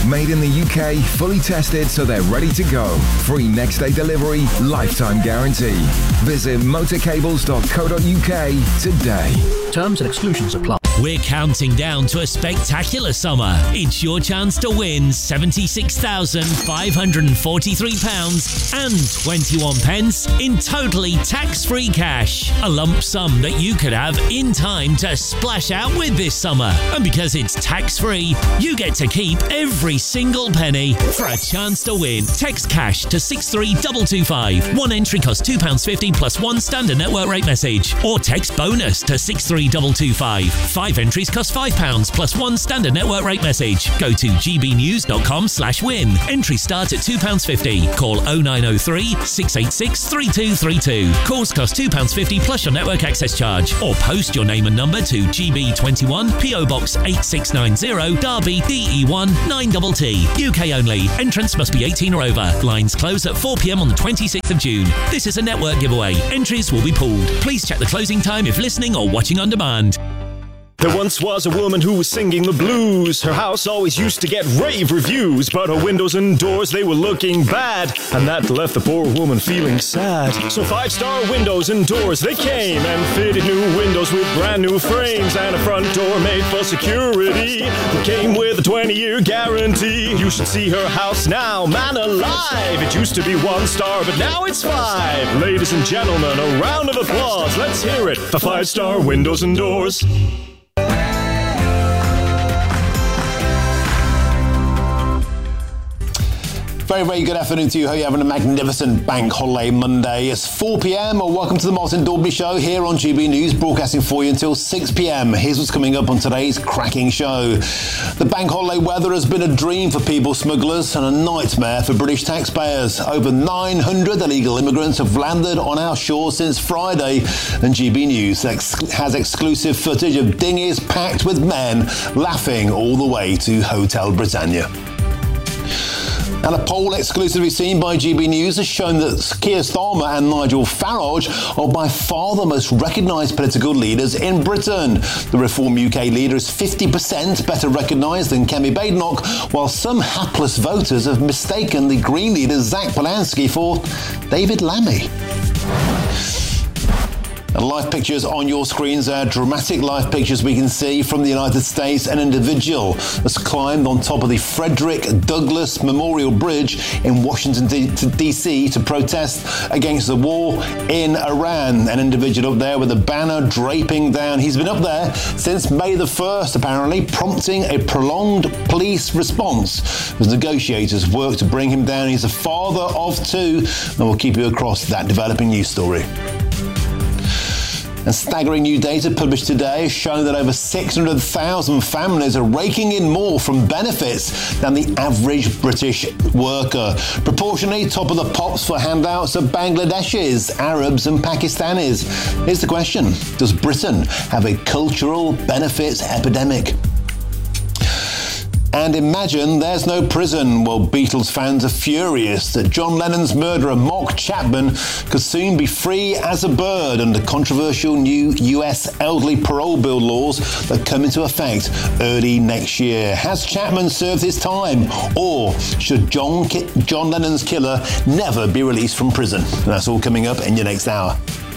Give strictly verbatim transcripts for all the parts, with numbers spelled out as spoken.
made in the U K, fully tested so they're ready to go. Free next day delivery, lifetime guarantee. Visit motorcables dot co dot U K today. Terms and exclusions apply. We're counting down to a spectacular summer. It's your chance to win seventy-six thousand five hundred forty-three pounds and twenty-one pence in totally tax-free cash. A lump sum that you could have in time to splash out with this summer. And because it's tax-free, you get to keep every single penny. For a chance to win, text cash to six three two two five. One entry costs two pounds fifty plus one standard network rate message. Or text bonus to six three two two five. Five entries cost five pounds plus one standard network rate message. Go to g b news dot com slash win. Entries start at two pounds fifty. Call oh nine oh three, six eight six, three two three two. Calls cost two pounds fifty plus your network access charge. Or post your name and number to G B twenty-one, P O Box eight six nine zero, Derby, D E one nine T T. U K only. Entrants must be eighteen or over. Lines close at four p m on the twenty-sixth of June. This is a network giveaway. Entries will be pooled. Please check the closing time if listening or watching on demand. There once was a woman who was singing the blues. Her house always used to get rave reviews, but her windows and doors, they were looking bad, and that left the poor woman feeling sad. So five-star windows and doors, they came and fitted new windows with brand new frames and a front door made for security. It came with a twenty-year guarantee. You should see her house now, man alive. It used to be one star, but now it's five. Ladies and gentlemen, a round of applause. Let's hear it for five-star windows and doors. Very, very good afternoon to you. Hope you're having a magnificent bank holiday Monday. It's four p m. Welcome to the Martin Dalby Show here on G B News, broadcasting for you until six p m. Here's what's coming up on today's cracking show. The bank holiday weather has been a dream for people smugglers and a nightmare for British taxpayers. Over nine hundred illegal immigrants have landed on our shores since Friday, and G B News ex- has exclusive footage of dinghies packed with men laughing all the way to Hotel Britannia. And a poll exclusively seen by G B News has shown that Keir Starmer and Nigel Farage are by far the most recognised political leaders in Britain. The Reform U K leader is fifty percent better recognised than Kemi Badenoch, while some hapless voters have mistaken the Green leader Zach Polanski for David Lammy. And live pictures on your screens are dramatic live pictures we can see from the United States. An individual has climbed on top of the Frederick Douglass Memorial Bridge in Washington, D C to protest against the war in Iran. An individual up there with a banner draping down. He's been up there since May the first, apparently, prompting a prolonged police response as negotiators work to bring him down. He's a father of two, and we'll keep you across that developing news story. And staggering new data published today has shown that over six hundred thousand families are raking in more from benefits than the average British worker. Proportionally, top of the pops for handouts are Bangladeshis, Arabs and Pakistanis. Here's the question: does Britain have a cultural benefits epidemic? And imagine there's no prison. Well, Beatles fans are furious that John Lennon's murderer, Mark Chapman, could soon be free as a bird under controversial new U S elderly parole bill laws that come into effect early next year. Has Chapman served his time, or should John, Ki- John Lennon's killer never be released from prison? And that's all coming up in your next hour.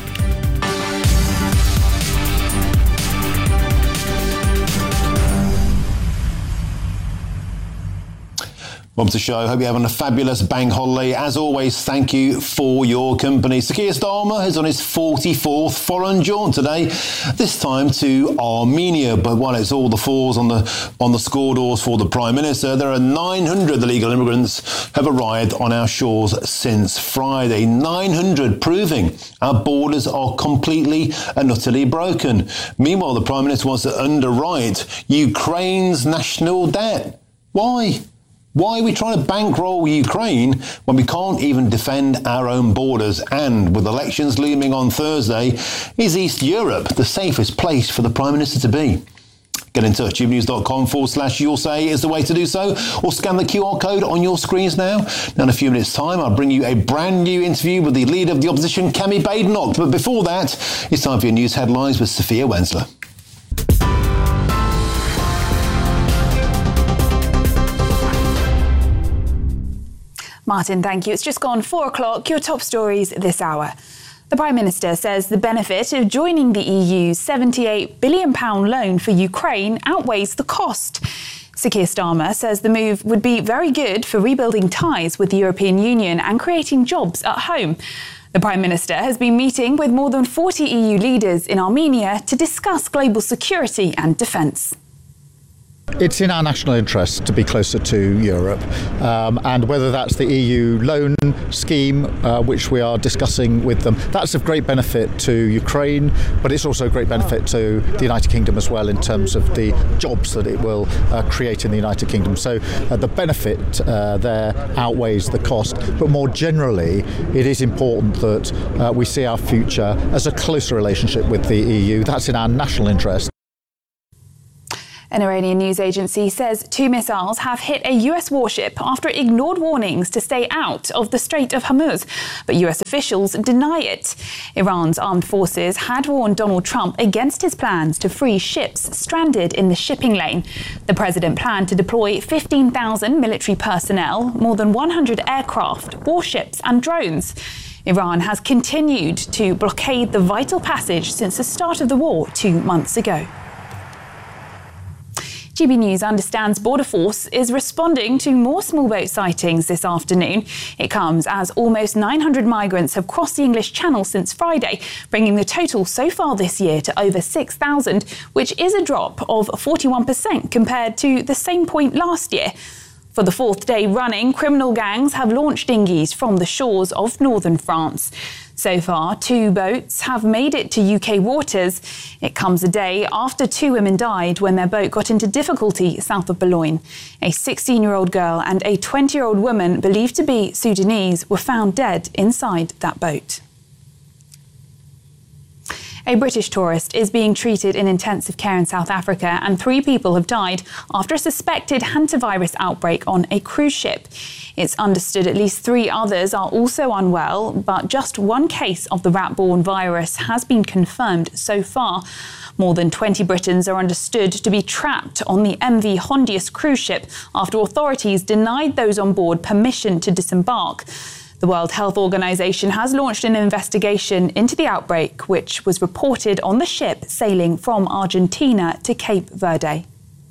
Welcome to the show. Hope you're having a fabulous bank holiday. As always, thank you for your company. Sir Keir Starmer is on his forty-fourth foreign jaunt today, this time to Armenia. But while it's all the fours on the on the score doors for the Prime Minister, there are nine hundred illegal immigrants have arrived on our shores since Friday. nine hundred, proving our borders are completely and utterly broken. Meanwhile, the Prime Minister wants to underwrite Ukraine's national debt. Why? Why are we trying to bankroll Ukraine when we can't even defend our own borders? And with elections looming on Thursday, is East Europe the safest place for the Prime Minister to be? Get in touch. gbnews.com forward slash you'll say is the way to do so, or scan the Q R code on your screens now. Now in a few minutes' time, I'll bring you a brand new interview with the leader of the opposition, Kemi Badenoch. But before that, it's time for your news headlines with Sophia Wensler. Martin, thank you. It's just gone four o'clock. Your top stories this hour. The Prime Minister says the benefit of joining the E U's seventy-eight billion pounds loan for Ukraine outweighs the cost. Sir Keir Starmer says the move would be very good for rebuilding ties with the European Union and creating jobs at home. The Prime Minister has been meeting with more than forty E U leaders in Armenia to discuss global security and defence. It's in our national interest to be closer to Europe, um, and whether that's the E U loan scheme, uh, which we are discussing with them, that's of great benefit to Ukraine, but it's also a great benefit to the United Kingdom as well in terms of the jobs that it will uh, create in the United Kingdom. So uh, the benefit uh, there outweighs the cost, but more generally, it is important that uh, we see our future as a closer relationship with the E U. That's in our national interest. An Iranian news agency says two missiles have hit a U S warship after it ignored warnings to stay out of the Strait of Hormuz, but U S officials deny it. Iran's armed forces had warned Donald Trump against his plans to free ships stranded in the shipping lane. The president planned to deploy fifteen thousand military personnel, more than one hundred aircraft, warships and drones. Iran has continued to blockade the vital passage since the start of the war two months ago. G B News understands Border Force is responding to more small boat sightings this afternoon. It comes as almost nine hundred migrants have crossed the English Channel since Friday, bringing the total so far this year to over six thousand, which is a drop of forty-one percent compared to the same point last year. For the fourth day running, criminal gangs have launched dinghies from the shores of northern France. So far, two boats have made it to U K waters. It comes a day after two women died when their boat got into difficulty south of Boulogne. A sixteen-year-old girl and a twenty-year-old woman believed to be Sudanese were found dead inside that boat. A British tourist is being treated in intensive care in South Africa, and three people have died after a suspected hantavirus outbreak on a cruise ship. It's understood at least three others are also unwell, but just one case of the rat-borne virus has been confirmed so far. More than twenty Britons are understood to be trapped on the M V Hondius cruise ship after authorities denied those on board permission to disembark. The World Health Organization has launched an investigation into the outbreak, which was reported on the ship sailing from Argentina to Cape Verde.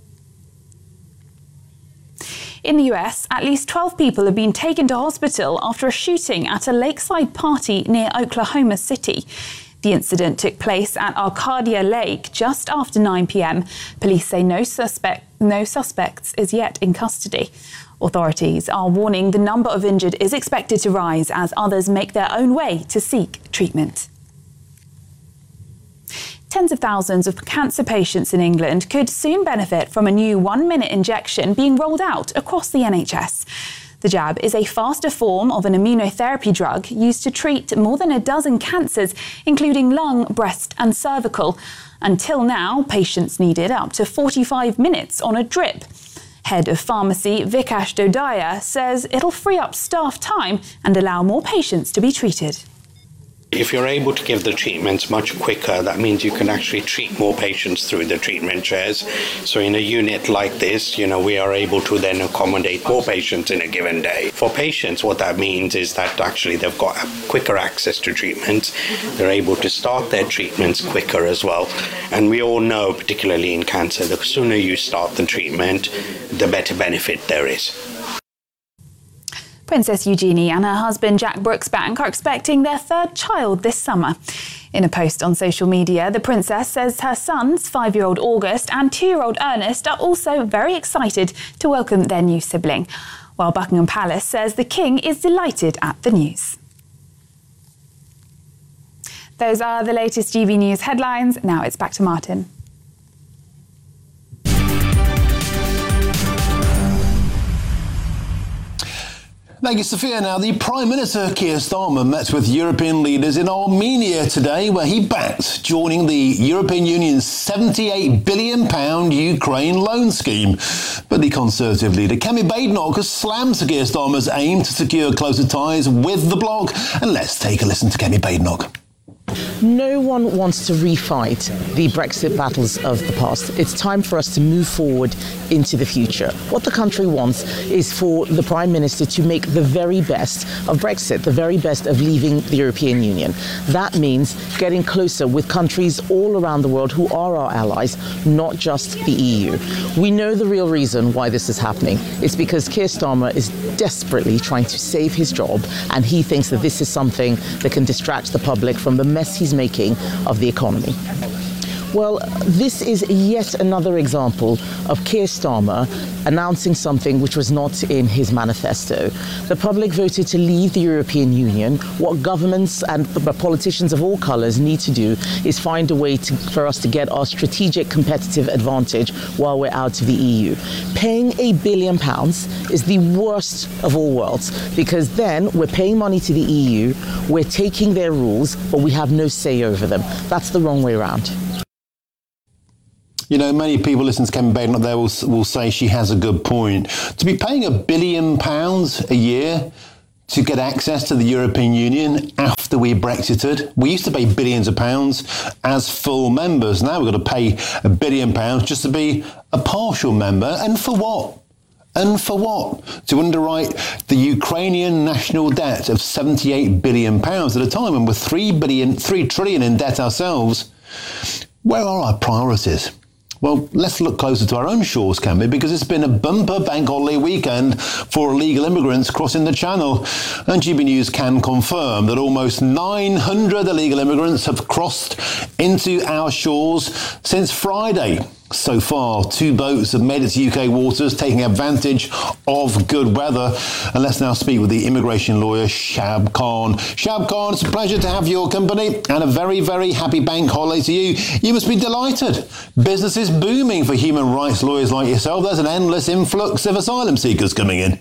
In the U S, at least twelve people have been taken to hospital after a shooting at a lakeside party near Oklahoma City. The incident took place at Arcadia Lake just after nine p.m. Police say no suspect, no suspects is yet in custody. Authorities are warning the number of injured is expected to rise as others make their own way to seek treatment. Tens of thousands of cancer patients in England could soon benefit from a new one-minute injection being rolled out across the N H S. The jab is a faster form of an immunotherapy drug used to treat more than a dozen cancers, including lung, breast and cervical. Until now, patients needed up to forty-five minutes on a drip. Head of Pharmacy Vikash Dodaya says it'll free up staff time and allow more patients to be treated. If you're able to give the treatments much quicker, that means you can actually treat more patients through the treatment chairs. So in a unit like this, you know, we are able to then accommodate more patients in a given day. For patients, what that means is that actually they've got quicker access to treatments. They're able to start their treatments quicker as well. And we all know, particularly in cancer, the sooner you start the treatment, the better benefit there is. Princess Eugenie and her husband Jack Brooksbank are expecting their third child this summer. In a post on social media, the princess says her sons, five-year-old August and two-year-old Ernest, are also very excited to welcome their new sibling, while Buckingham Palace says the king is delighted at the news. Those are the latest G B News headlines. Now it's back to Martin. Thank you, Sophia. Now, the Prime Minister, Keir Starmer, met with European leaders in Armenia today, where he backed joining the European Union's seventy-eight billion pounds Ukraine loan scheme. But the Conservative leader, Kemi Badenoch, has slammed Sir Keir Starmer's aim to secure closer ties with the bloc. And let's take a listen to Kemi Badenoch. No one wants to refight the Brexit battles of the past. It's time for us to move forward into the future. What the country wants is for the Prime Minister to make the very best of Brexit, the very best of leaving the European Union. That means getting closer with countries all around the world who are our allies, not just the E U. We know the real reason why this is happening. It's because Keir Starmer is desperately trying to save his job, and he thinks that this is something that can distract the public from the mess he's making of the economy. Well, this is yet another example of Keir Starmer announcing something which was not in his manifesto. The public voted to leave the European Union. What governments and politicians of all colours need to do is find a way to, for us to get our strategic competitive advantage while we're out of the E U. Paying a billion pounds is the worst of all worlds, because then we're paying money to the E U, we're taking their rules, but we have no say over them. That's the wrong way around. You know, many people listening to Kevin Baden up there will, will say she has a good point. To be paying a billion pounds a year to get access to the European Union after we Brexited. We used to pay billions of pounds as full members. Now we've got to pay a billion pounds just to be a partial member. And for what? And for what? To underwrite the Ukrainian national debt of seventy-eight billion pounds at a time when we're three billion, three trillion in debt ourselves. Where are our priorities? Well, let's look closer to our own shores, can we? Because it's been a bumper bank holiday weekend for illegal immigrants crossing the Channel. And G B News can confirm that almost nine hundred illegal immigrants have crossed into our shores since Friday. So far, two boats have made it to U K waters, taking advantage of good weather. And let's now speak with the immigration lawyer, Shab Khan. Shab Khan, it's a pleasure to have your company, and a very, very happy bank holiday to you. You must be delighted. Business is booming for human rights lawyers like yourself. There's an endless influx of asylum seekers coming in.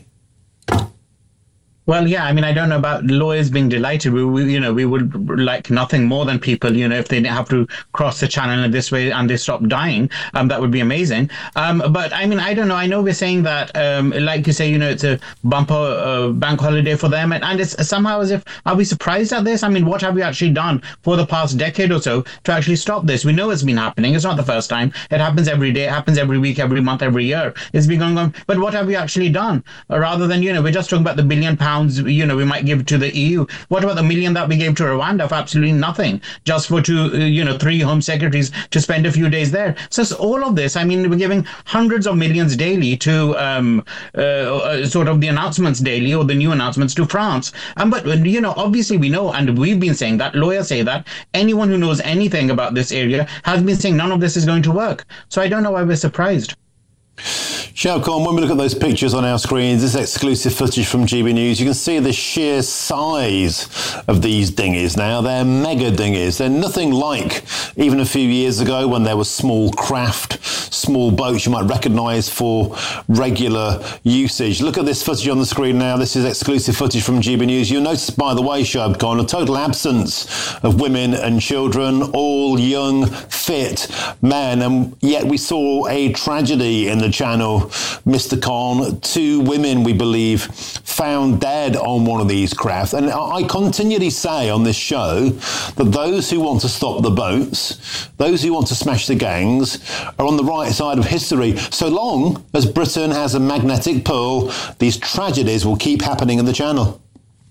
Well, yeah, I mean, I don't know about lawyers being delighted. We, we, you know, we would like nothing more than people, you know, if they have to cross the channel in this way and they stop dying, um, that would be amazing. Um, but I mean, I don't know. I know we're saying that, um, like you say, you know, it's a bumper uh, bank holiday for them. And, and it's somehow as if, are we surprised at this? I mean, what have we actually done for the past decade or so to actually stop this? We know it's been happening. It's not the first time. It happens every day. It happens every week, every month, every year. It's been going on. But what have we actually done? Uh, rather than, you know, we're just talking about the billion pounds you know, we might give to the E U. What about the million that we gave to Rwanda for absolutely nothing, just for two, uh, you know, three home secretaries to spend a few days there? So it's all of this, I mean, we're giving hundreds of millions daily to um, uh, uh, sort of the announcements daily, or the new announcements to France. Um, but, you know, obviously we know, and we've been saying that, lawyers say that, anyone who knows anything about this area has been saying none of this is going to work. So I don't know why we're surprised. Shab Khan, when we look at those pictures on our screens, this exclusive footage from G B News, you can see the sheer size of these dinghies now. They're mega dinghies. They're nothing like even a few years ago when there was small craft, small boats you might recognise for regular usage. Look at this footage on the screen now. This is exclusive footage from G B News. You'll notice, by the way, Shab Khan, a total absence of women and children, all young, fit men. And yet we saw a tragedy in the Channel. Mister Khan, two women, we believe, found dead on one of these craft. And I continually say on this show that those who want to stop the boats, those who want to smash the gangs, are on the right side of history. So long as Britain has a magnetic pull, these tragedies will keep happening in the Channel.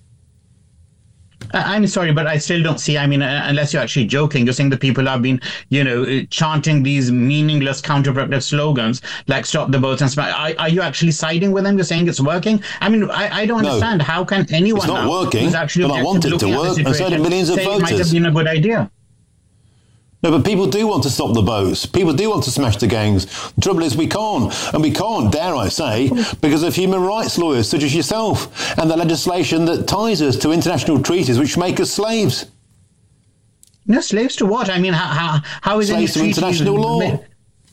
I'm sorry, but I still don't see, I mean, uh, unless you're actually joking, you're saying that people have been, you know, uh, chanting these meaningless counterproductive slogans like stop the boats and smash. Are, are you actually siding with them? You're saying it's working? I mean, I, I don't no, understand. How can anyone it's not now working, who's actually but I want it to work, and so do millions of say voters. It might have been a good idea? No, but people do want to stop the boats. People do want to smash the gangs. The trouble is we can't. And we can't, dare I say, because of human rights lawyers such as yourself and the legislation that ties us to international treaties which make us slaves. No, slaves to what? I mean, how, how, how is slaves any to international law.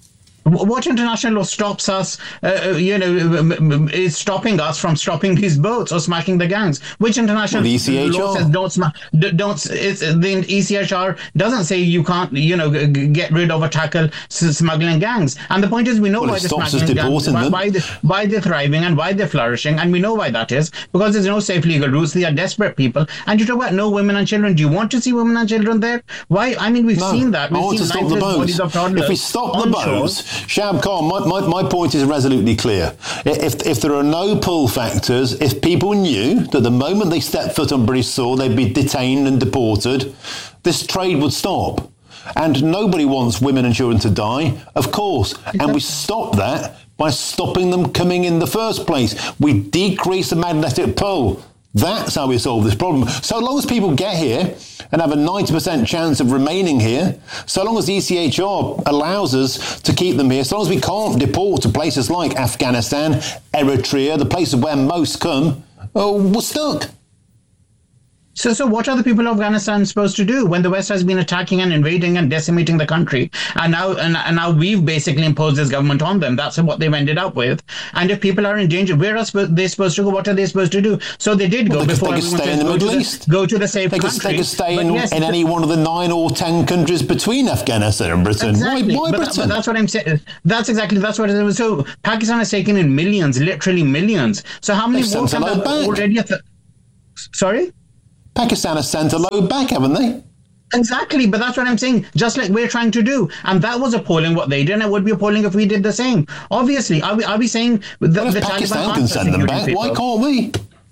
What international law stops us, uh, you know, is stopping us from stopping these boats or smashing the gangs? Which international well, the E C H R. law says don't smash, don't, it's, the E C H R doesn't say you can't, you know, get rid of or tackle smuggling gangs. And the point is, we know well, why the smuggling gangs, why, why, they, why they're thriving and why they're flourishing. And we know why that is, because there's no safe legal routes. They are desperate people. And you talk about no women and children. Do you want to see women and children there? Why? I mean, we've no, seen that. We've I want seen to stop the boats. If we stop the boats, Shab Khan, my, my, my point is resolutely clear. If, if there are no pull factors, if people knew that the moment they stepped foot on British soil, they'd be detained and deported, this trade would stop. And nobody wants women and children to die, of course. Exactly. And we stop that by stopping them coming in the first place. We decrease the magnetic pull. That's how we solve this problem. So long as people get here and have a ninety percent chance of remaining here, so long as the E C H R allows us to keep them here, so long as we can't deport to places like Afghanistan, Eritrea, the places where most come, oh, we're stuck. So, so what are the people of Afghanistan supposed to do when the West has been attacking and invading and decimating the country, and now and, and now we've basically imposed this government on them? That's what they've ended up with. And if people are in danger, where are they supposed to go? What are they supposed to do? So they did go well, they before could, they could stay in the Middle to East. The, go to the safe they could, country. They could stay in, yes, in any one of the nine or ten countries between Afghanistan and Britain. Exactly. Why, why but, Britain? But that's what I'm saying. That's exactly that's what it is. So Pakistan has taken in millions, literally millions. So how many They've more sent a load back. already? Th- Sorry. Pakistan has sent a load back, haven't they? Exactly, but that's what I'm saying. Just like we're trying to do, and that was appalling what they did, and it would be appalling if we did the same. Obviously, are we? Are we saying the, well, if the Pakistan Taliban can send them back? people? Why can't we?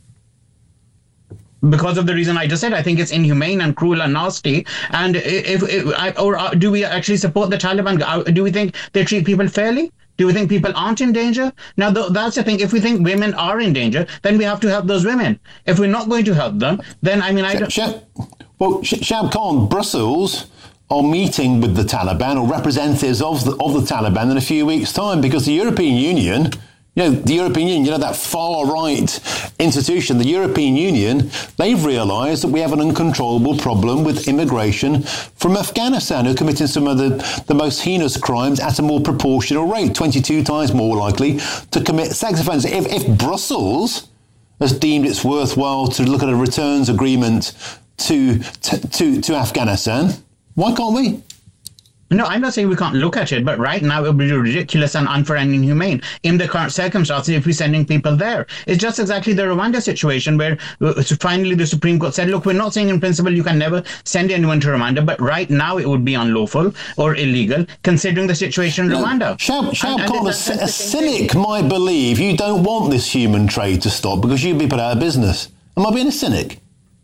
Because of the reason I just said, I think it's inhumane and cruel and nasty. And if, if or do we actually support the Taliban? Do we think they treat people fairly? Do we think people aren't in danger? Now, th- that's the thing. If we think women are in danger, then we have to help those women. If we're not going to help them, then, I mean, I don't... Sh- well, Sh- Shab Khan, Brussels are meeting with the Taliban or representatives of the, of the Taliban in a few weeks' time, because the European Union... You know, the European Union, you know, that far-right institution, the European Union, they've realised that we have an uncontrollable problem with immigration from Afghanistan, who are committing some of the, the most heinous crimes at a more proportional rate, twenty-two times more likely to commit sex offences. If, if Brussels has deemed it's worthwhile to look at a returns agreement to to, to, to Afghanistan, why can't we? No, I'm not saying we can't look at it, but right now it would be ridiculous and unfair and inhumane in the current circumstances if we're sending people there. It's just exactly the Rwanda situation where uh, finally the Supreme Court said, look, we're not saying in principle you can never send anyone to Rwanda, but right now it would be unlawful or illegal considering the situation in no, Rwanda. Shab, Shab Khan, a, a cynic thing. might believe you don't want this human trade to stop because you'd be put out of business. Am I being a cynic?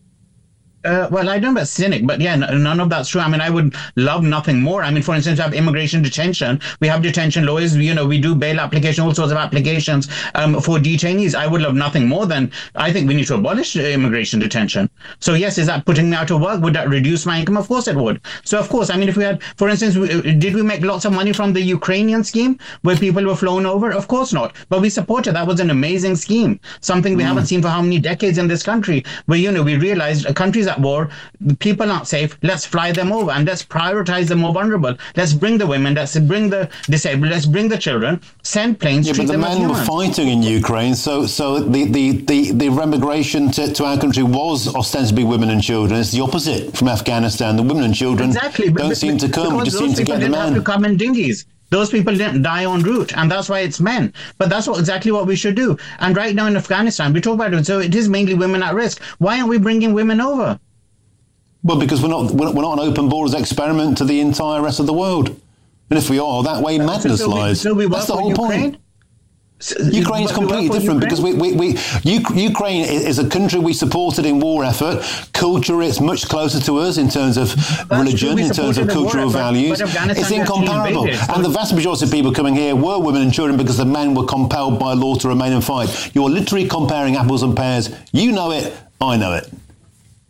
Uh, well, I don't know about cynic, but yeah, n- none of that's true. I mean, I would love nothing more. I mean, for instance, we have immigration detention. We have detention lawyers. You know, we do bail application, all sorts of applications um, for detainees. I would love nothing more than, I think we need to abolish immigration detention. So yes, is that putting me out of work? Would that reduce my income? Of course it would. So of course, I mean, if we had, for instance, we, did we make lots of money from the Ukrainian scheme where people were flown over? Of course not. But we supported. That was an amazing scheme. Something we mm. haven't seen for how many decades in this country, where, you know, we realized countries at war, people aren't safe, let's fly them over and let's prioritize the more vulnerable. Let's bring the women, let's bring the disabled, let's bring the children, send planes, yeah, treat but the them as men humans. were fighting in Ukraine, so so the, the, the, the remigration to, to our country was ostensibly women and children. It's the opposite from Afghanistan. The women and children exactly, don't but, seem to come, we just seem to get the men. Those people didn't have to come in dinghies. Those people didn't die en route, and that's why it's men. But that's what, exactly what we should do. And right now in Afghanistan, we talk about it, so it is mainly women at risk. Why aren't we bringing women over? Well, because we're not we're not an open borders experiment to the entire rest of the world. And if we are, that way madness so, so lies. We, so we That's the whole Ukraine? point. Ukraine is completely different because we, we, we Ukraine is a country we supported in war effort. Culture, it's much closer to us in terms of That's religion, in terms of cultural effort, values. It's incomparable. And the vast majority of people coming here were women and children because the men were compelled by law to remain and fight. You're literally comparing apples and pears. You know it, I know it.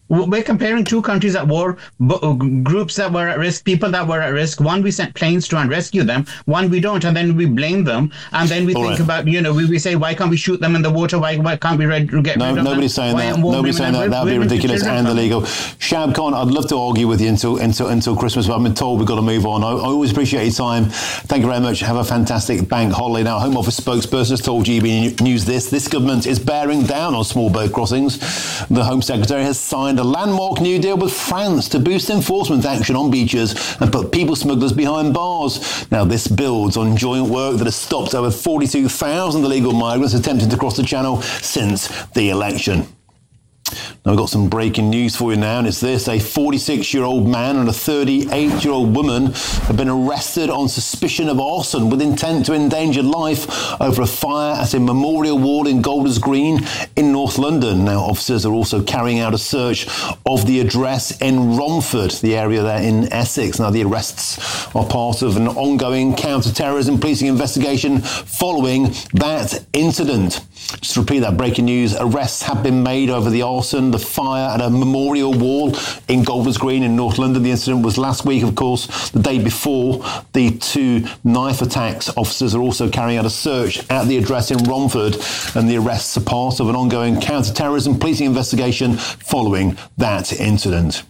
we're comparing two countries at war, groups that were at risk, people that were at risk. One, we sent planes to and rescue them. One, we don't, and then we blame them. And then we All think right. about, you know, we, we say, why can't we shoot them in the water? Why, why can't we red, get no, rid of nobody's them? saying why that. Nobody's saying that. That would be ridiculous and illegal. Shab Khan, I'd love to argue with you until until until Christmas, but I've been told we've got to move on. I, I always appreciate your time. Thank you very much. Have a fantastic bank holiday. Now, Home Office spokesperson has told G B News this. This government is bearing down on small boat crossings. The Home Secretary has signed a landmark new deal with France to boost enforcement action on beaches and put people smugglers behind bars. Now, this builds on joint work that has stopped over forty-two thousand illegal migrants attempting to cross the Channel since the election. Now, we've got some breaking news for you now, and it's this. A forty-six-year-old man and a thirty-eight-year-old woman have been arrested on suspicion of arson with intent to endanger life over a fire at a memorial wall in Golders Green in North London. Now, officers are also carrying out a search of the address in Romford, the area there in Essex. Now, the arrests are part of an ongoing counter-terrorism policing investigation following that incident. Just to repeat that breaking news, arrests have been made over the arson, the fire at a memorial wall in Golders Green in North London. The incident was last week, of course, the day before the two knife attacks. Officers are also carrying out a search at the address in Romford, and the arrests are part of an ongoing counter-terrorism policing investigation following that incident.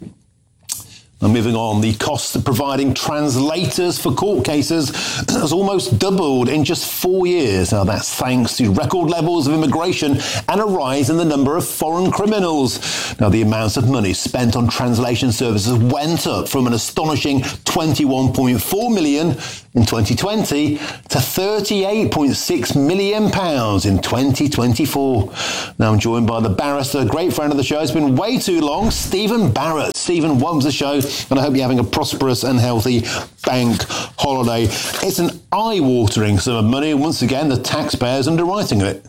Now, moving on, the cost of providing translators for court cases has almost doubled in just four years. Now, that's thanks to record levels of immigration and a rise in the number of foreign criminals. Now, the amounts of money spent on translation services went up from an astonishing twenty-one point four million pounds in twenty twenty to thirty-eight point six million pounds in twenty twenty-four. Now, I'm joined by the barrister, great friend of the show. It's been way too long, Stephen Barrett. Stephen, welcome to the show, and I hope you're having a prosperous and healthy bank holiday. It's an eye-watering sum of money, and once again, the taxpayers underwriting it.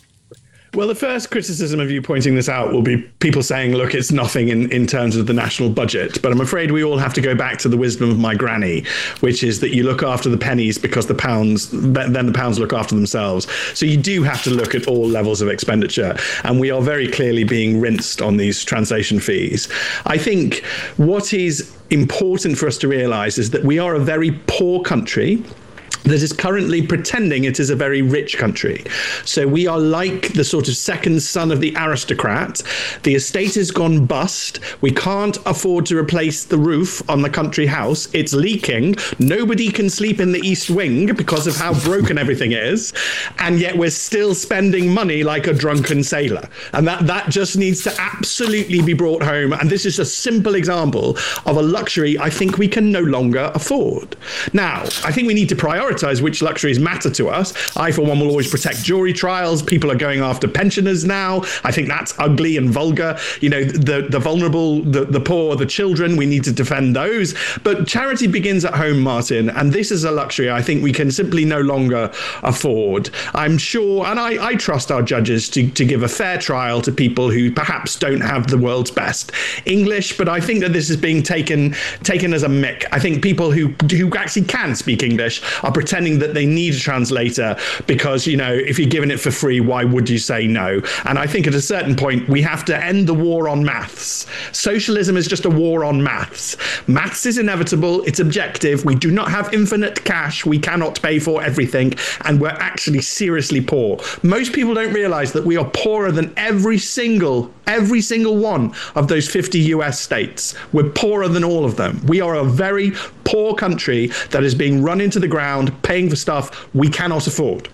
Well, the first criticism of you pointing this out will be people saying, look, it's nothing in, in terms of the national budget. But I'm afraid we all have to go back to the wisdom of my granny, which is that you look after the pennies because the pounds, then the pounds look after themselves. So you do have to look at all levels of expenditure. And we are very clearly being rinsed on these translation fees. I think what is important for us to realize is that we are a very poor country that is currently pretending it is a very rich country. So we are like the sort of second son of the aristocrat. The estate has gone bust. We can't afford to replace the roof on the country house. It's leaking. Nobody can sleep in the East Wing because of how broken everything is. And yet we're still spending money like a drunken sailor. And that, that just needs to absolutely be brought home. And this is a simple example of a luxury I think we can no longer afford. Now, I think we need to prioritize which luxuries matter to us. I, for one, will always protect jury trials. People are going after pensioners now. I think that's ugly and vulgar. You know, the, the vulnerable, the, the poor, the children, we need to defend those. But charity begins at home, Martin, and this is a luxury I think we can simply no longer afford. I'm sure, and I, I trust our judges to, to give a fair trial to people who perhaps don't have the world's best English, but I think that this is being taken taken as a mick. I think people who, who actually can speak English are pretending that they need a translator because, you know, if you're giving it for free, why would you say no? And I think at a certain point, we have to end the war on maths. Socialism is just a war on maths. Maths is inevitable. It's objective. We do not have infinite cash. We cannot pay for everything. And we're actually seriously poor. Most people don't realize that we are poorer than every single, every single one of those fifty U S states. We're poorer than all of them. We are a very poor country that is being run into the ground, paying for stuff we cannot afford.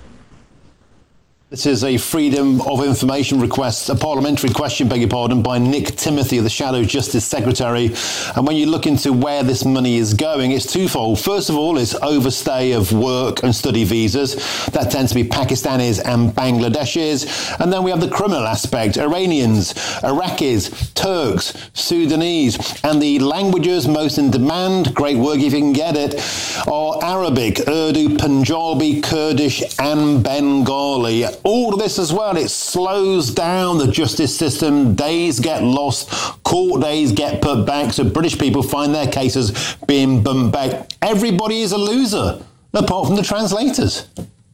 This is a Freedom of Information request, a parliamentary question, beg your pardon, by Nick Timothy, the Shadow Justice Secretary. And when you look into where this money is going, it's twofold. First of all, it's overstay of work and study visas. That tends to be Pakistanis and Bangladeshis. And then we have the criminal aspect, Iranians, Iraqis, Turks, Sudanese. And the languages most in demand, great work if you can get it, are Arabic, Urdu, Punjabi, Kurdish and Bengali. All of this as well, it slows down the justice system. Days get lost, court days get put back, so British people find their cases being bumped back. Everybody is a loser, apart from the translators.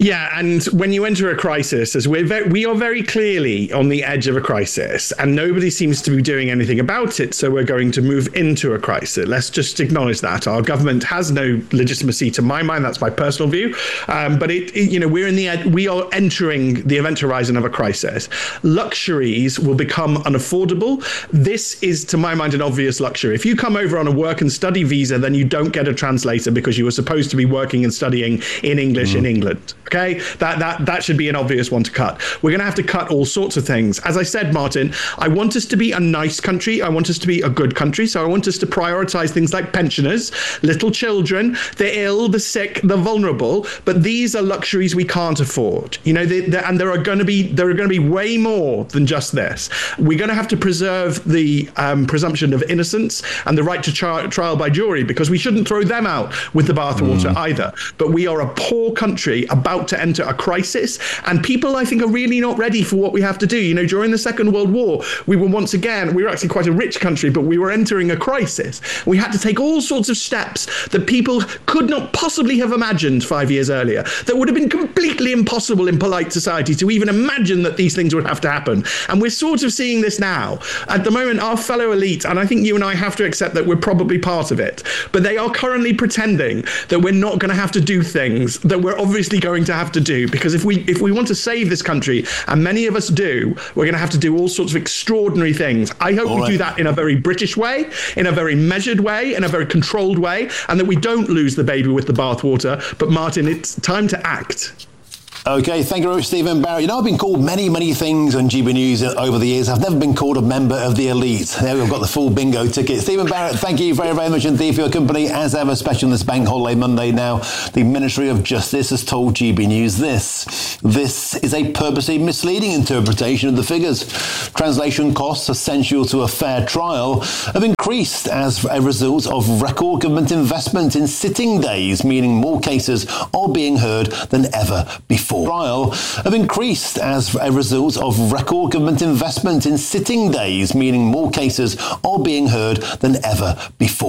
Yeah, and when you enter a crisis, as we're ve- we are very clearly on the edge of a crisis, and nobody seems to be doing anything about it, so we're going to move into a crisis. Let's just acknowledge that. Our government has no legitimacy to my mind. That's my personal view. Um, but, it, it, you know, we're in the ed- we are entering the event horizon of a crisis. Luxuries will become unaffordable. This is, to my mind, an obvious luxury. If you come over on a work and study visa, then you don't get a translator because you were supposed to be working and studying in English mm. in England. Okay, that that that should be an obvious one to cut. We're going to have to cut all sorts of things. As I said, Martin, I want us to be a nice country. I want us to be a good country. So I want us to prioritize things like pensioners, little children, the ill, the sick, the vulnerable. But these are luxuries we can't afford. You know, they, they, and there are going to be there are going to be way more than just this. We're going to have to preserve the um, presumption of innocence and the right to tri- trial by jury, because we shouldn't throw them out with the bathwater mm. either. But we are a poor country about to enter a crisis, and people, I think, are really not ready for what we have to do. You know, during the Second World War, we were once again, we were actually quite a rich country, but we were entering a crisis. We had to take all sorts of steps that people could not possibly have imagined five years earlier, that would have been completely impossible in polite society to even imagine that these things would have to happen. And we're sort of seeing this now. At the moment, our fellow elite, and I think you and I have to accept that we're probably part of it, but they are currently pretending that we're not going to have to do things that we're obviously going to have to do, because if we if we want to save this country, and many of us do, we're going to have to do all sorts of extraordinary things. I hope all we right. do that in a very British way, in a very measured way, in a very controlled way, and that we don't lose the baby with the bathwater. But Martin, it's time to act. Okay, thank you very much, Stephen Barrett. You know, I've been called many, many things on G B News over the years. I've never been called a member of the elite. There we've got the full bingo ticket. Stephen Barrett, thank you very, very much indeed for your company. As ever, special on this Bank Holiday Monday now, the Ministry of Justice has told G B News this. This is a purposely misleading interpretation of the figures. Translation costs essential to a fair trial have increased as a result of record government investment in sitting days, meaning more cases are being heard than ever before. Trial have increased as a result of record government investment in sitting days, meaning more cases are being heard than ever before.